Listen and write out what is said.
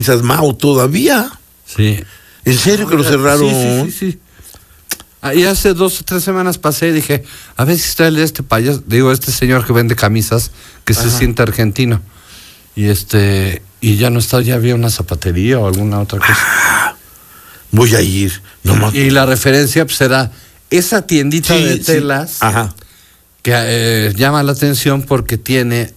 Mao todavía. Sí. ¿En serio que lo cerraron? Sí. Y hace 2 o 3 semanas pasé y dije, a ver si está este payaso, este señor que vende camisas, que se siente argentino. Y ya no está, ya había una zapatería o alguna otra cosa. Voy a ir. Y la referencia pues era esa tiendita de telas, que llama la atención porque tiene